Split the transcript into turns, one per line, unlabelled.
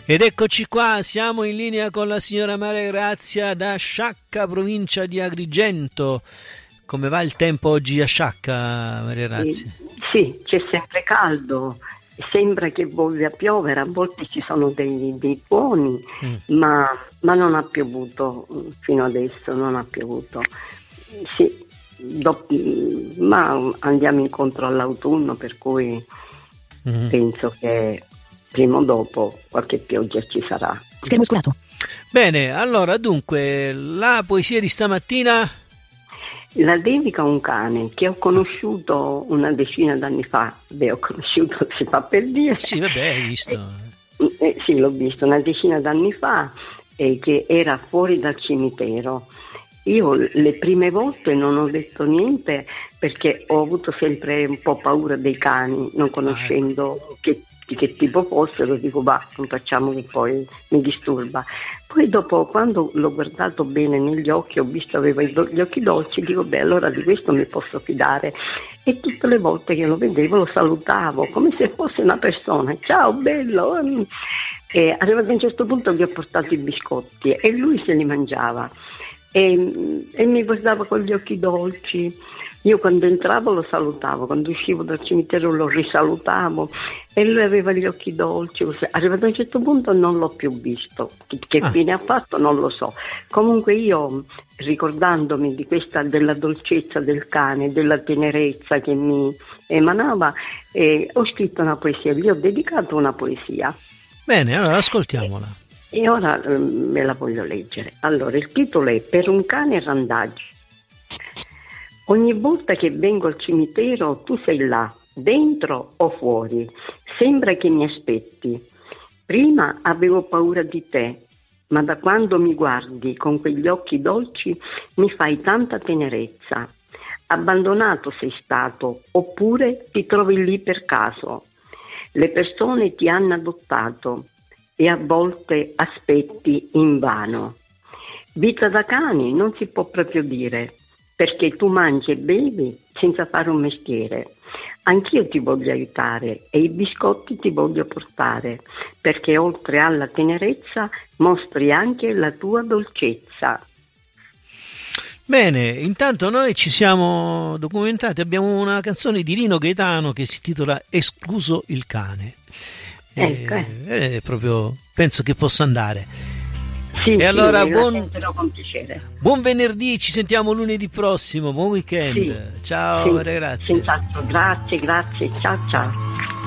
Ed eccoci qua, siamo in linea con la signora Maria Grazia da Sciacca, provincia di Agrigento. Come va il tempo oggi a Sciacca, Maria Grazia?
Sì, c'è sempre caldo, sembra che voglia piovere, a volte ci sono dei tuoni, ma non ha piovuto fino adesso, non ha piovuto. Sì, ma andiamo incontro all'autunno, per cui penso che prima o dopo qualche pioggia ci sarà.
Schermo oscurato.
Bene, allora dunque, la poesia di stamattina...
La dedica a un cane che ho conosciuto una decina d'anni fa. Ho conosciuto, si fa per dire.
Sì, vabbè, hai visto.
Sì, l'ho visto una decina d'anni fa, che era fuori dal cimitero. Io le prime volte non ho detto niente perché ho avuto sempre un po' paura dei cani, non conoscendo che tipo fossero, dico non facciamo che poi mi disturba. Poi dopo, quando l'ho guardato bene negli occhi, ho visto aveva gli occhi dolci, dico allora di questo mi posso fidare. E tutte le volte che lo vedevo lo salutavo come se fosse una persona. Ciao bello! E arrivato a un certo punto gli ho portato i biscotti e lui se li mangiava e mi guardava con gli occhi dolci. Io quando entravo lo salutavo, quando uscivo dal cimitero lo risalutavo e lui aveva gli occhi dolci. Arrivato a un certo punto non l'ho più visto, che fine ha fatto non lo so. Comunque io, ricordandomi di questa, della dolcezza del cane, della tenerezza che mi emanava, ho scritto una poesia, gli ho dedicato una poesia.
Bene, allora ascoltiamola.
E ora me la voglio leggere. Allora, il titolo è Per un cane randagio. Ogni volta che vengo al cimitero tu sei là, dentro o fuori. Sembra che mi aspetti. Prima avevo paura di te, ma da quando mi guardi con quegli occhi dolci mi fai tanta tenerezza. Abbandonato sei stato, oppure ti trovi lì per caso. Le persone ti hanno adottato e a volte aspetti invano. Vita da cani non si può proprio dire, perché tu mangi e bevi senza fare un mestiere. Anch'io ti voglio aiutare e i biscotti ti voglio portare, perché oltre alla tenerezza mostri anche la tua dolcezza.
Bene, intanto noi ci siamo documentati, abbiamo una canzone di Rino Gaetano che si intitola Escluso il cane. Proprio penso che possa andare.
Sì,
e allora
con piacere.
Buon venerdì, ci sentiamo lunedì prossimo, buon weekend.
Sì,
ciao, grazie.
Senz'altro, grazie, ciao.